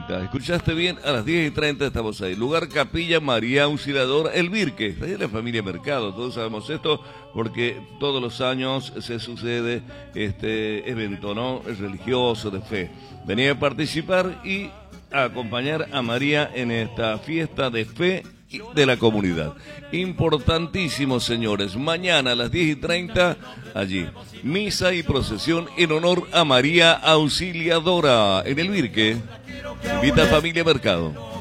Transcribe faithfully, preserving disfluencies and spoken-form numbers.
treinta. Escuchaste bien, a las diez y treinta estamos ahí. Lugar Capilla María Auxiliadora, El Virque. Está ahí en la familia Mercado, todos sabemos esto porque todos los años se sucede este evento, ¿no? Es religioso, de fe. Venía a participar y a acompañar a María en esta fiesta de fe de la comunidad. Importantísimo, señores. Mañana a las diez y treinta, allí. Misa y procesión en honor a María Auxiliadora en El Virque. Invita a Familia Mercado.